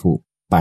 妇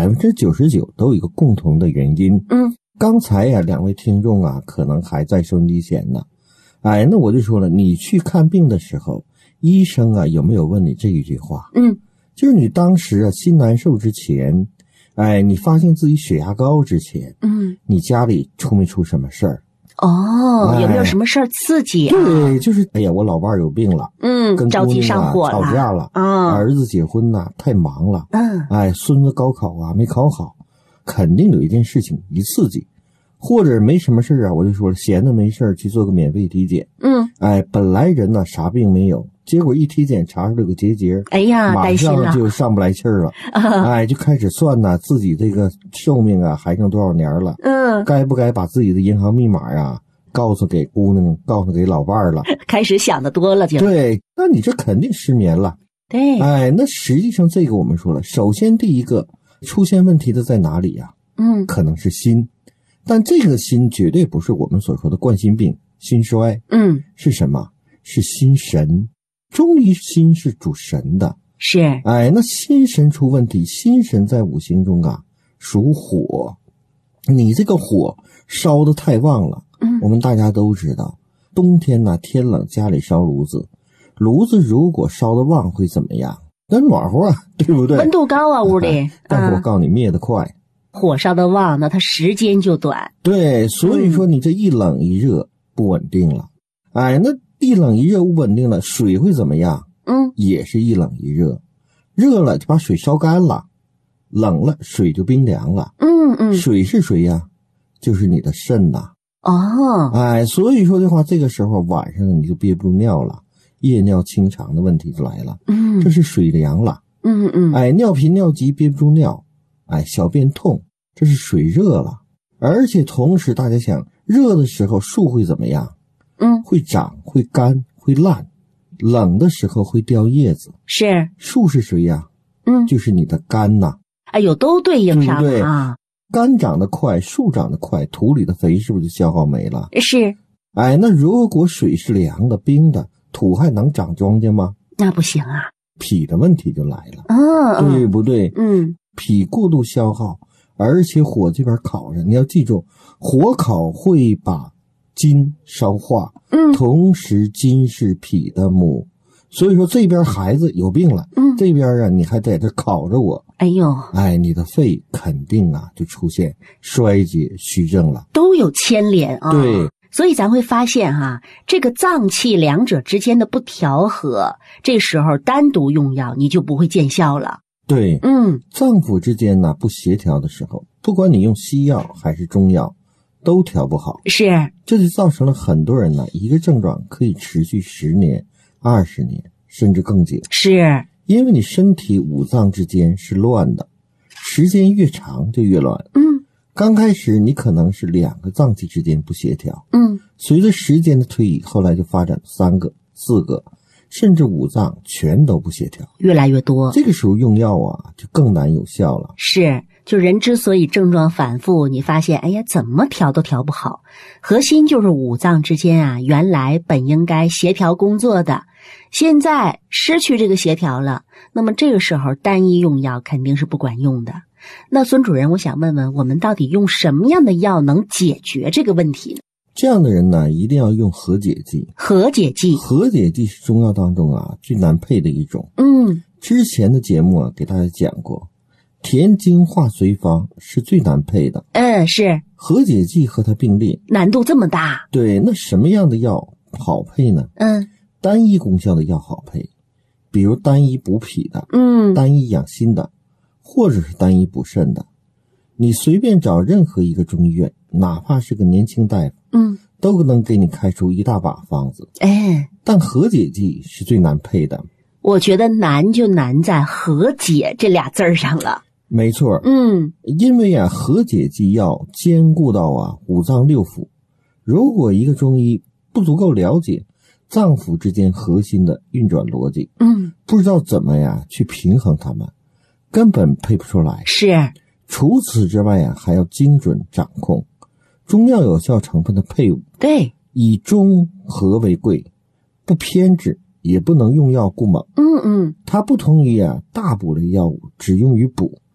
99%都有一个共同的原因。刚才呀，两位听众啊，可能还在收音机前呢。那我就说了，你去看病的时候，医生啊有没有问你这一句话？就是你当时啊心难受之前，你发现自己血压高之前，你家里出没出什么事儿？ 有没有什么事儿刺激啊？ 对，就是我老伴儿有病了，跟着急姑娘上火了， 吵架了，儿子结婚呐，太忙了，孙子高考啊没考好，肯定有一件事情一刺激，或者没什么事啊，我就说了，闲着没事去做个免费体检，本来人呢啥病没有，结果一体检查出了个结节，马上就上不来气儿了，就开始算呐，自己这个寿命啊还剩多少年了，该不该把自己的银行密码呀告诉给姑娘，告诉给老伴儿了， 开始想的多了就。 对，那你这肯定失眠了。 对， 那实际上这个我们说了，首先第一个出现问题的在哪里呀？可能是心，但这个心绝对不是我们所说的冠心病、心衰，是什么？是心神。中医心是主神的， 是。 那心神出问题，心神在五行中啊属火，你这个火烧得太旺了。我们大家都知道，冬天呢天冷家里烧炉子，炉子如果烧得旺会怎么样？那暖和啊，对不对？ 温度高啊，屋里。 但是我告诉你，灭得快。 火烧得旺，那它时间就短。 对，所以说你这一冷一热不稳定了。那一冷一热不稳定了，水会怎么样？也是一冷一热，热了就把水烧干了，冷了水就冰凉了。水是谁呀？就是你的肾呐。所以说的话，这个时候晚上你就憋不住尿了，夜尿清肠的问题就来了。这是水凉了。尿频尿急憋不住尿，小便痛，这是水热了。而且同时大家想，热的时候树会怎么样？会长，会干，会烂，冷的时候会掉叶子。 是。 树是谁呀？就是你的肝呐。 都对应上了， 对不对？肝长得快，树长得快，土里的肥是不是就消耗没了？ 是。 那如果水是凉的、冰的，土还能长庄稼吗？ 那不行啊， 脾的问题就来了，对不对？脾过度消耗，而且火这边烤着，你要记住，火烤会把筋烧化，同时筋是脾的母，所以说这边孩子有病了，这边啊你还在这烤着我，你的肺肯定啊就出现衰竭虚症了， 都有牵连啊。 对， 所以咱会发现这个脏气两者之间的不调和，这时候单独用药你就不会见效了。 对，脏腑之间呢不协调的时候，不管你用西药还是中药，都调不好。 是， 这就造成了很多人呢，一个症状可以持续10年、20年，甚至更久。 是， 因为你身体五脏之间是乱的，时间越长就越乱。刚开始你可能是2个脏器之间不协调，随着时间的推移，后来就发展3个、4个，甚至5脏全都不协调， 越来越多。 这个时候用药啊就更难有效了。 是，就人之所以症状反复，你发现怎么调都调不好，核心就是五脏之间原来本应该协调工作的，现在失去这个协调了，那么这个时候单一用药肯定是不管用的。那孙主任，我想问问，我们到底用什么样的药能解决这个问题呢？ 这样的人呢，一定要用和解剂。 和解剂是中药当中最难配的一种。之前的节目给大家讲过，填精化随方是最难配的。 是。 和解剂和它并列， 难度这么大。 对，那什么样的药好配呢？单一功效的药好配，比如单一补脾的，单一养心的，或者是单一补肾的。你随便找任何一个中医院，哪怕是个年轻大夫，都能给你开出一大把方子。但和解剂是最难配的。 我觉得难就难在和解这俩字上了。 没错，因为和解剂要兼顾到五脏六腑，如果一个中医不足够了解脏腑之间核心的运转逻辑，不知道怎么去平衡它们，根本配不出来。 是。 除此之外还要精准掌控中药有效成分的配伍。 对， 以中和为贵，不偏执，也不能用药过猛。它不同于大补类药物只用于补，